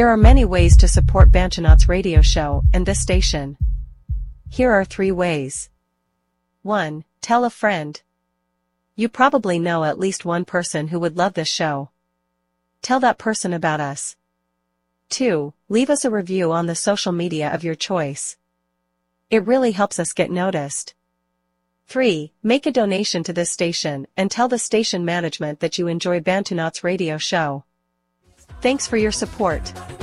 There are many ways to support Bantanauts radio show and this station. Here are 3 ways. 1. Tell a friend. You probably know at least one person who would love this show. Tell that person about us. 2. Leave us a review on the social media of your choice. It really helps us get noticed. 3. Make a donation to this station and tell the station management that you enjoy Bantanauts radio show. Thanks for your support.